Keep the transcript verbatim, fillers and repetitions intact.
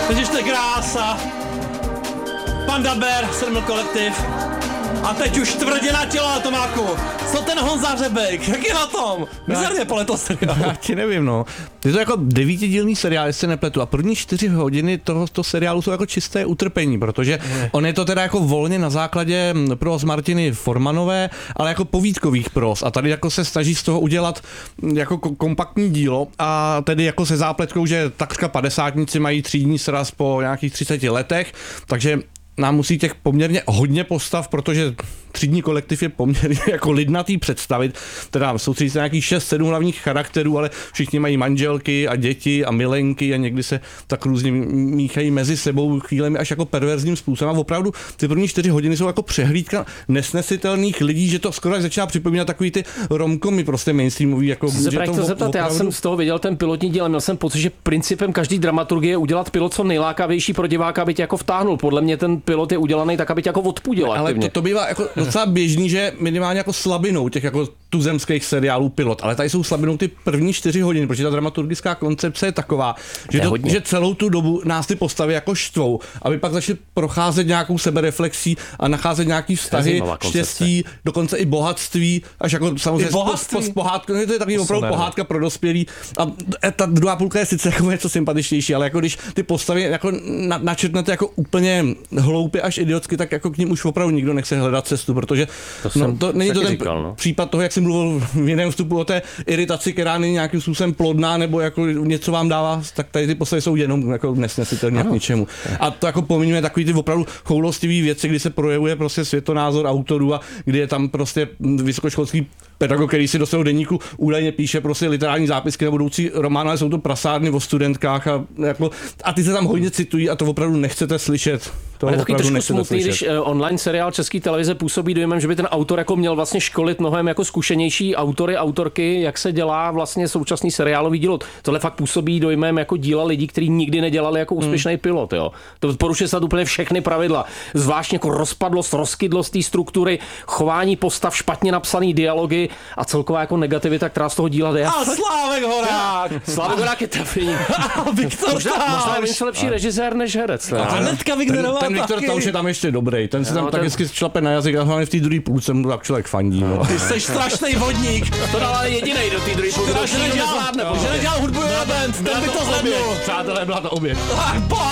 Takže to je krása. Panda Bear, sedm kolektiv. A teď už tvrdě na tělo na Tomáku. Co ten Honza Řebek? Jak je na tom? Mizerně podle toho seriálu. Já ti nevím, no. Je to jako devítidílný seriál, jestli se nepletu. A první čtyři hodiny toho, toho seriálu jsou jako čisté utrpení, protože on je to teda jako volně na základě pros Martiny Formanové, ale jako povídkových pros. A tady jako se snaží z toho udělat jako kompaktní dílo a tedy jako se zápletkou, že takřka padesátníci mají třídní sraz po nějakých třiceti letech, takže nám musí těch poměrně hodně postav, protože třídní kolektiv je poměrně jako lidnatý představit, teda soustředí se nějakých šest sedm hlavních charakterů, ale všichni mají manželky a děti a milenky a někdy se tak různě míchají mezi sebou chvílemi až jako perverzním způsobem a opravdu ty první čtyři hodiny jsou jako přehlídka nesnesitelných lidí, že to skoro začíná připomínat takový ty romkomy prostě mainstreamový. Jako, se to to zeptat, opravdu... Já jsem z toho viděl ten pilotní díl a měl jsem pocit, že principem každý dramaturgie je udělat pilot co nejlákavější pro diváka, aby tě jako vtáhnul. Podle mě ten pilot je udělaný tak, aby tě jako odpudil. Ale to, to bývá jako docela běžný, že minimálně jako slabinou těch jako tuzemských seriálů pilot, ale tady jsou slabinou ty první čtyři hodiny, protože ta dramaturgická koncepce je taková, že, to, že celou tu dobu nás ty postavy jako štvou, aby pak začali procházet nějakou sebereflexí a nacházet nějaký vztahy, štěstí, dokonce i bohatství, až jako samozřejmě post pohádka, to je takový opravdu pohádka pro dospělí. A ta druhá půlka je sice jako něco sympatičtější, ale jako když ty postavy jako na, načrtnete jako úplně hloupě až idiotsky, tak jako k ním už opravdu nikdo nechce hledat cestu, protože to, no, to není to ten říkal, no. případ toho, jak jsem mluvil v jiném vstupu o té iritaci, která není nějakým způsobem plodná nebo jako něco vám dává, tak tady ty postavy jsou jenom jako nesnesitelné k ničemu. A to jako pominujeme takový ty opravdu choulostivý věci, kdy se projevuje prostě světonázor autorů a kdy je tam prostě vysokoškolský pedagog, který si do svého deníku údajně píše prostě literární zápisky na budoucí román, ale jsou to prasárny o studentkách a, jako, a ty se tam hodně citují a to opravdu nechcete slyšet. To ale takový trošku smutný, když uh, online seriál České televize působí dojmem, že by ten autor jako měl vlastně školit mnohem jako zkušenější autory, autorky, jak se dělá vlastně současný seriálový dílo. Tohle fakt působí dojmem jako díla lidí, kteří nikdy nedělali jako úspěšný hmm. pilot, jo. To porušuje snad úplně všechny pravidla. Zvláštně jako rozpadlost, rozkydlost té struktury, chování postav, špatně napsaný dialogy a celková jako negativita, která z toho díla jde. A Slávek Horák! Slávek Horák je trapný. Viktor možná, možná je lepší režisér než herec. A Anetka Vignerová ten Viktor Tauš je tam ještě dobrý, ten se tam tak hezky šlape na jazyk a hlavně v té druhé půlce mu tak člověk fandí. No. Ty jsi strašný vodník. To dal ale jedinej do té druhé půlce. Že nedělal hudbu na band, ten by to zvednul. Přátelé, byla to oběť.